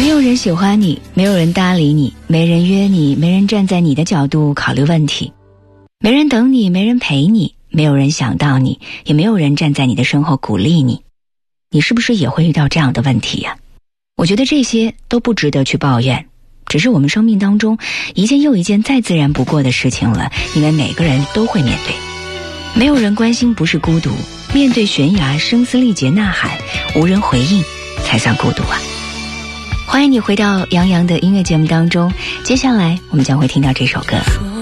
没有人喜欢你，没有人搭理你，没人约你，没人站在你的角度考虑问题，没人等你，没人陪你，没有人想到你，也没有人站在你的身后鼓励你。你是不是也会遇到这样的问题呀？我觉得这些都不值得去抱怨，只是我们生命当中一件又一件再自然不过的事情了，因为每个人都会面对。没有人关心不是孤独，面对悬崖声嘶力竭呐喊，无人回应才算孤独啊。欢迎你回到杨洋的音乐节目当中，接下来我们将会听到这首歌。